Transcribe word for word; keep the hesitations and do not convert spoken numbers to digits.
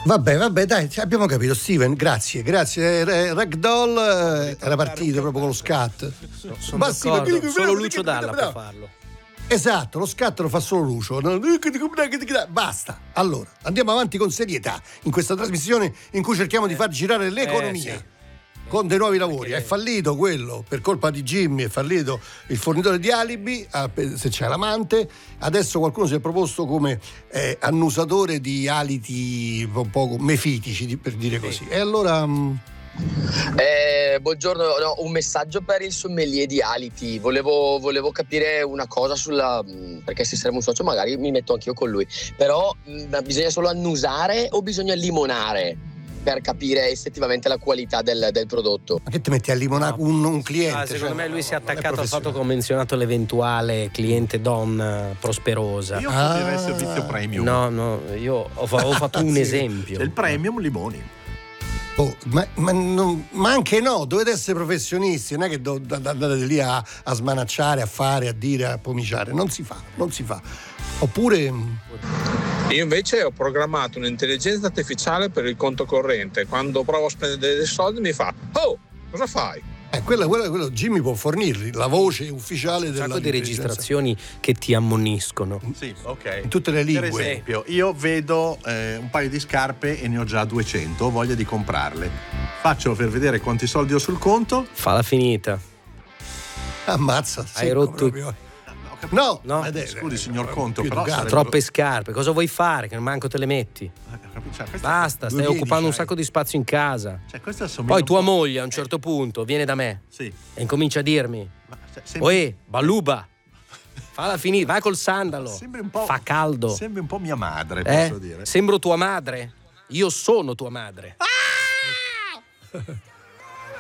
Vabbè, vabbè, dai, abbiamo capito, Steven, grazie, grazie. Eh, Ragdoll eh, era partito proprio con lo scat. No, sono d'accordo, solo Lucio Dalla può farlo. Esatto, lo scatto lo fa solo Lucio. Basta. Allora, andiamo avanti con serietà in questa trasmissione in cui cerchiamo di far girare l'economia. Eh, sì. Con dei nuovi lavori. È fallito quello per colpa di Jimmy, è fallito il fornitore di alibi, se c'è l'amante. Adesso qualcuno si è proposto come eh, annusatore di aliti un po' mefitici, per dire così. E allora mh... Eh, buongiorno, no, un messaggio per il sommelier di aliti. Volevo, volevo capire una cosa sulla. Perché se saremo un socio magari mi metto anch'io con lui. Però mh, bisogna solo annusare o bisogna limonare per capire effettivamente la qualità del, del prodotto? Ma che ti metti a limonare no. un, un cliente? Ah, secondo cioè, me lui si è attaccato al fatto che ho menzionato l'eventuale cliente donna prosperosa. Io offrirei ah. il servizio premium. No, no, io ho, ho fatto un sì. esempio. C'è il premium limoni. Oh, ma, ma, non, ma anche no, dovete essere professionisti, non è che do, andate lì a, a smanacciare, a fare, a dire, a pomiciare, non si fa, non si fa. Oppure io invece ho programmato un'intelligenza artificiale per il conto corrente, quando provo a spendere dei soldi mi fa: oh, cosa fai? Eh, quello, quello, quello Jimmy può fornirli, la voce ufficiale della. Un sacco di registrazioni che ti ammoniscono. Sì, ok. In tutte le lingue. Per esempio, io vedo eh, un paio di scarpe e ne ho già duecento, ho voglia di comprarle. Faccio per vedere quanti soldi ho sul conto. Falla finita. Ammazza, hai rotto proprio. No, no. Deve, scusi signor Conto, però sarebbero... troppe scarpe, cosa vuoi fare? Che manco te le metti? Cioè, basta, stai occupando un sacco di spazio in casa. Cioè, poi tua moglie a un certo punto viene da me sì. e incomincia a dirmi: Ma, cioè, sembri... Oe, Baluba, falla finire, vai col sandalo, sembri un po', fa caldo. Sembri un po' mia madre, eh? posso dire. Sembro tua madre? Io sono tua madre. Ah!